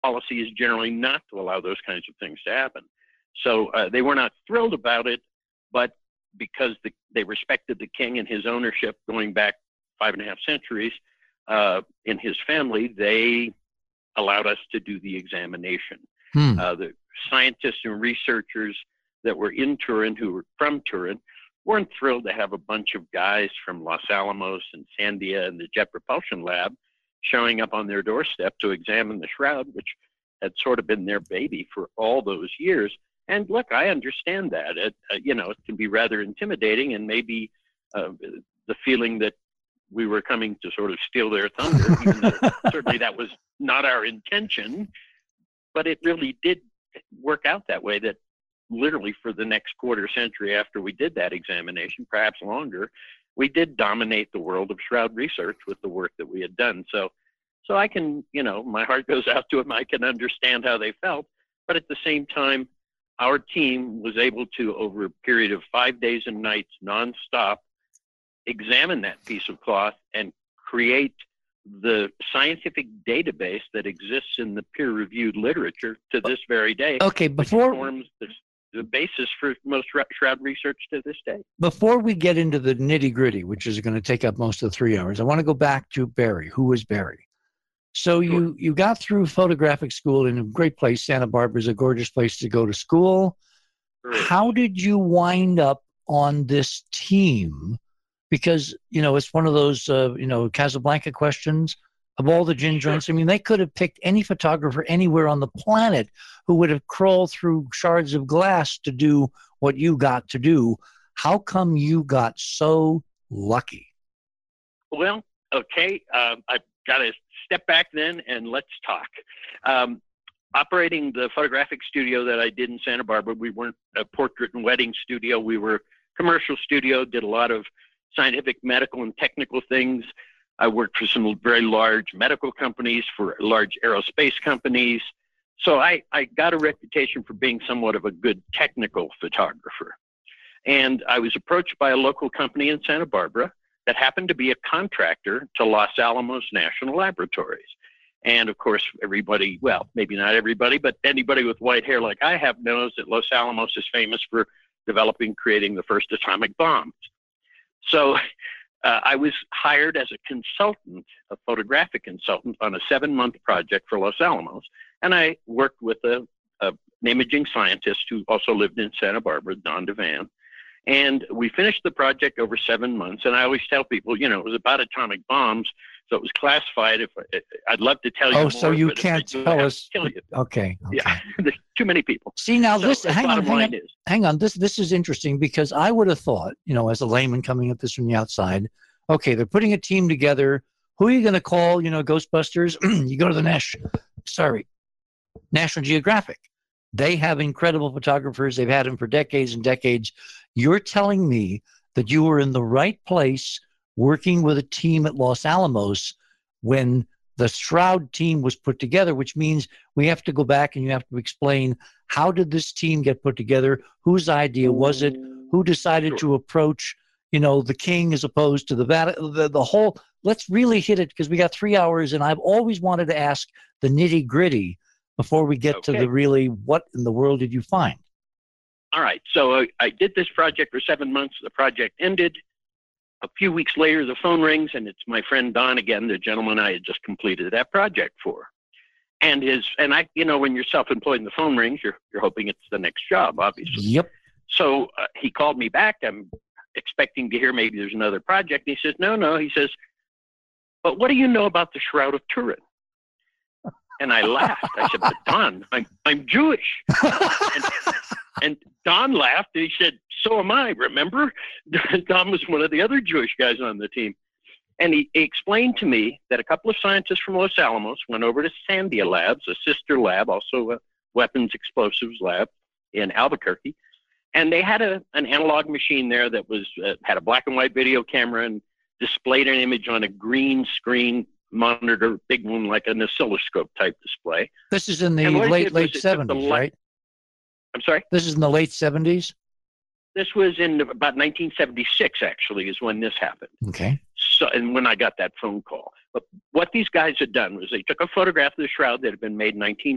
policy is generally not to allow those kinds of things to happen. So they were not thrilled about it, but because they respected the king and his ownership going back 5.5 centuries in his family, they allowed us to do the examination. The scientists and researchers that were in Turin, who were from Turin, weren't thrilled to have a bunch of guys from Los Alamos and Sandia and the Jet Propulsion Lab showing up on their doorstep to examine the shroud, which had sort of been their baby for all those years. And look, I understand that. It can be rather intimidating, and maybe the feeling that we were coming to sort of steal their thunder, even though certainly that was not our intention. But it really did work out that way, that literally for the next quarter century after we did that examination, perhaps longer, we did dominate the world of shroud research with the work that we had done. So I can, my heart goes out to them. I can understand how they felt. But at the same time, our team was able to, over a period of 5 days and nights nonstop, examine that piece of cloth and create the scientific database that exists in the peer-reviewed literature to this very day. Okay, which forms the basis for most shroud research to this day. Before we get into the nitty-gritty, which is going to take up most of the 3 hours, I want to go back to Barry. Who was Barry? So Sure. you got through photographic school in a great place. Santa Barbara is a gorgeous place to go to school. Sure. How did you wind up on this team? Because, it's one of those, Casablanca questions of all the gin joints. I mean, they could have picked any photographer anywhere on the planet who would have crawled through shards of glass to do what you got to do. How come you got so lucky? Well, okay. I've got to step back then and let's talk. Operating the photographic studio that I did in Santa Barbara, we weren't a portrait and wedding studio. We were a commercial studio, did a lot of scientific, medical, and technical things. I worked for some very large medical companies, for large aerospace companies. So I got a reputation for being somewhat of a good technical photographer. And I was approached by a local company in Santa Barbara that happened to be a contractor to Los Alamos National Laboratories. And of course, everybody, well, maybe not everybody, but anybody with white hair like I have knows that Los Alamos is famous for creating the first atomic bombs. So I was hired as a consultant, a photographic consultant, on a 7-month project for Los Alamos. And I worked with an imaging scientist who also lived in Santa Barbara, Don Devan. And we finished the project over 7 months. And I always tell people, it was about atomic bombs, so it was classified. I'd love to tell you more. Oh, so you can't tell us. Okay. Yeah, there's too many people. See, now so this, hang on. This is interesting, because I would have thought, as a layman coming at this from the outside, okay, they're putting a team together. Who are you going to call, Ghostbusters? You go to the National Geographic. They have incredible photographers. They've had them for decades and decades. You're telling me that you were in the right place working with a team at Los Alamos when the Shroud team was put together, which means we have to go back and you have to explain, how did this team get put together? Whose idea was it? Who decided to approach, the king as opposed to the Vatican? The whole, let's really hit it, because we got 3 hours, and I've always wanted to ask the nitty gritty before we get to the really, what in the world did you find? All right. So I did this project for 7 months. The project ended. A few weeks later, the phone rings, and it's my friend Don again, the gentleman I had just completed that project for. And when you're self-employed and the phone rings, you're hoping it's the next job, obviously. Yep. So he called me back. I'm expecting to hear maybe there's another project. And he says, no. He says, but what do you know about the Shroud of Turin? And I laughed. I said, but Don, I'm Jewish. And Don laughed, and he said, so am I, remember? Don was one of the other Jewish guys on the team. And he explained to me that a couple of scientists from Los Alamos went over to Sandia Labs, a sister lab, also a weapons explosives lab in Albuquerque. And they had an analog machine there that was had a black and white video camera and displayed an image on a green screen monitor, big one like an oscilloscope type display. This is in the late 70s, right? I'm sorry? This is in the late 70s? This was in about 1976, actually, is when this happened. Okay. So, and when I got that phone call. But what these guys had done was they took a photograph of the shroud that had been made in